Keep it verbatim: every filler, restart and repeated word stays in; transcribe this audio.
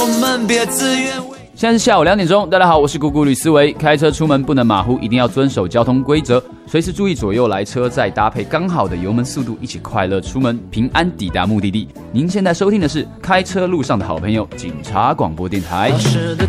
我们别自怨为现在是下午两点钟，大家好，我是咕咕吕思维。开车出门不能马虎，一定要遵守交通规则，随时注意左右来车，再搭配刚好的油门速度，一起快乐出门，平安抵达目的地。您现在收听的是开车路上的好朋友——警察广播电台。 老实的